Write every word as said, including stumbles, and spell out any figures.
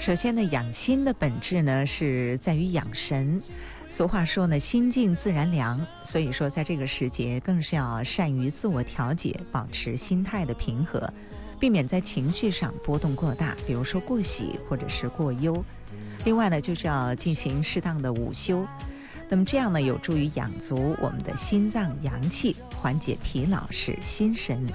首先呢，养心的本质呢是在于养神。俗话说呢，心静自然凉，所以说在这个时节更是要善于自我调节，保持心态的平和，避免在情绪上波动过大，比如说过喜或者是过忧。另外呢，就是要进行适当的午休，那么这样呢，有助于养足我们的心脏阳气，缓解疲劳，使心神